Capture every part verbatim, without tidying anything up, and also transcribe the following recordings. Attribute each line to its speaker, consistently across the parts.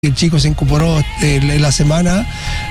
Speaker 1: El chico se incorporó en la semana,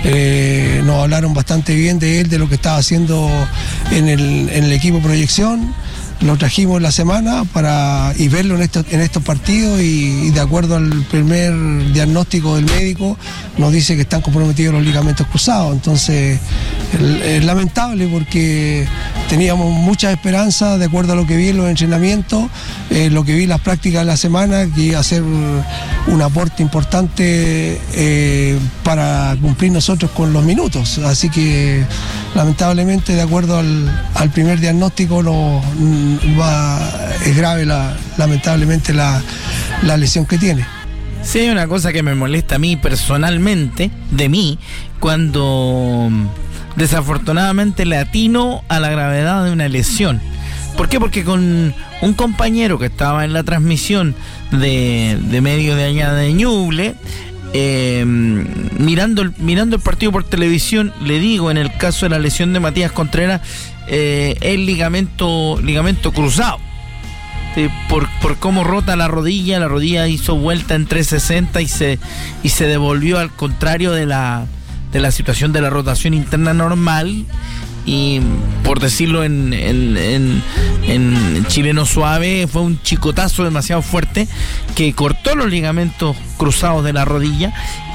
Speaker 1: eh, nos hablaron bastante bien de él, de lo que estaba haciendo en el, en el equipo Proyección. Lo trajimos en la semana para y verlo en estos, en estos partidos y, y de acuerdo al primer diagnóstico del médico nos dice que están comprometidos los ligamentos cruzados. Entonces es lamentable porque teníamos muchas esperanzas de acuerdo a lo que vi en los entrenamientos, eh, lo que vi en las prácticas de la semana, que iba a ser un aporte importante eh, para cumplir nosotros con los minutos. Así que lamentablemente de acuerdo al, al primer diagnóstico no Va, es grave la, lamentablemente la, la lesión que tiene.
Speaker 2: Sí, hay una cosa que me molesta a mí personalmente, de mí, cuando desafortunadamente le atino a la gravedad de una lesión. ¿Por qué? Porque con un compañero que estaba en la transmisión de, de medio de allá de Ñuble, eh, mirando, el, mirando el partido por televisión, le digo, en el caso de la lesión de Matías Contreras, Eh, el ligamento ligamento cruzado, eh, por, por cómo rota la rodilla. La rodilla hizo vuelta en trescientos sesenta y se, y se devolvió al contrario de la, de la situación de la rotación interna normal. Y por decirlo en, en, en, en chileno suave, fue un chicotazo demasiado fuerte que cortó los ligamentos cruzados de la rodilla.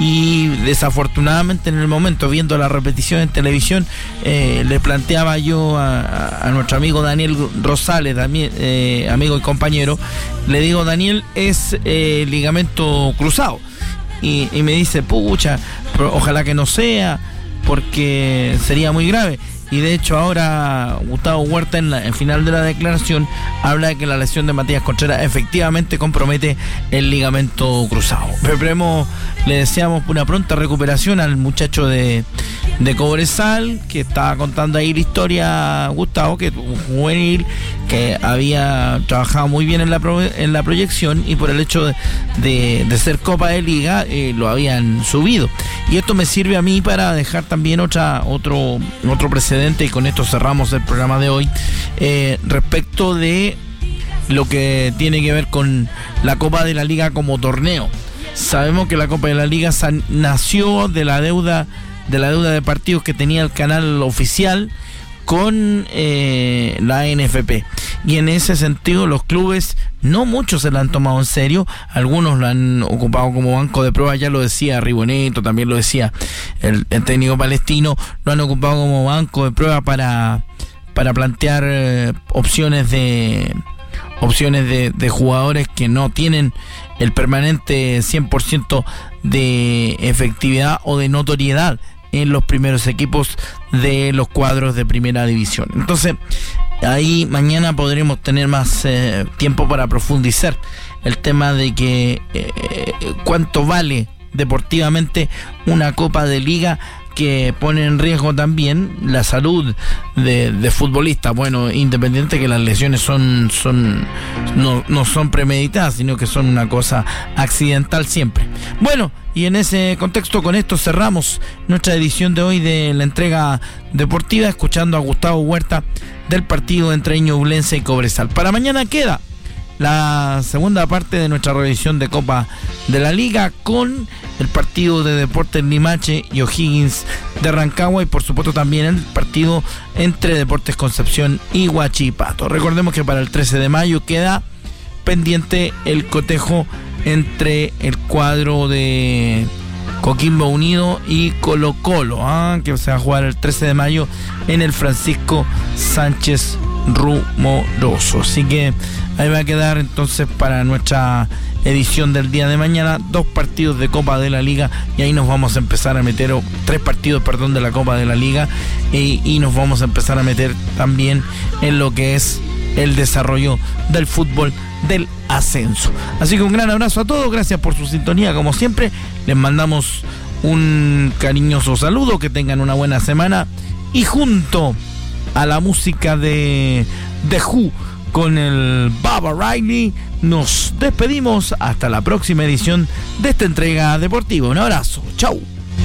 Speaker 2: Y desafortunadamente en el momento, viendo la repetición en televisión, eh, le planteaba yo a, a, a nuestro amigo Daniel Rosales, Daniel, eh, amigo y compañero, le digo: Daniel, es eh, ligamento cruzado. Y, y me dice: pucha, ojalá que no sea, porque sería muy grave. Y de hecho ahora Gustavo Huerta en el final de la declaración habla de que la lesión de Matías Contreras efectivamente compromete el ligamento cruzado. Esperemos, le deseamos una pronta recuperación al muchacho de, de Cobresal, que estaba contando ahí la historia, Gustavo, que un juvenil que había trabajado muy bien en la, pro, en la proyección, y por el hecho de, de, de ser Copa de Liga eh, lo habían subido. Y esto me sirve a mí para dejar también otra otro otro precedente, y con esto cerramos el programa de hoy, eh, respecto de lo que tiene que ver con la Copa de la Liga como torneo. Sabemos que la Copa de la Liga nació de la deuda de la deuda de partidos que tenía el canal oficial con eh, la N F P, y en ese sentido los clubes no muchos se la han tomado en serio. Algunos lo han ocupado como banco de pruebas, ya lo decía Riboneto, también lo decía el, el técnico palestino, lo han ocupado como banco de prueba para, para plantear eh, opciones de opciones de, de jugadores que no tienen el permanente cien por ciento de efectividad o de notoriedad en los primeros equipos de los cuadros de primera división. Entonces, ahí mañana podremos tener más eh, tiempo para profundizar el tema de que eh, cuánto vale deportivamente una Copa de Liga que pone en riesgo también la salud de, de futbolistas. Bueno, independiente que las lesiones son, son no, no son premeditadas, sino que son una cosa accidental siempre. Bueno, y en ese contexto, con esto cerramos nuestra edición de hoy de la entrega deportiva, escuchando a Gustavo Huerta del partido entre Ñublense y Cobresal. Para mañana queda la segunda parte de nuestra revisión de Copa de la Liga, con el partido de Deportes Limache y O'Higgins de Rancagua, y por supuesto también el partido entre Deportes Concepción y Huachipato. Recordemos que para el trece de mayo queda pendiente el cotejo entre el cuadro de Coquimbo Unido y Colo Colo, ¿ah? que se va a jugar el trece de mayo en el Francisco Sánchez Rumoroso. Así que ahí va a quedar entonces para nuestra edición del día de mañana dos partidos de Copa de la Liga, y ahí nos vamos a empezar a meter, o tres partidos, perdón, de la Copa de la Liga, y, y nos vamos a empezar a meter también en lo que es el desarrollo del fútbol del ascenso. Así que un gran abrazo a todos, gracias por su sintonía como siempre, les mandamos un cariñoso saludo, que tengan una buena semana, y junto a la música de The Who con el Baba Riley nos despedimos hasta la próxima edición de esta entrega deportiva. Un abrazo, chau.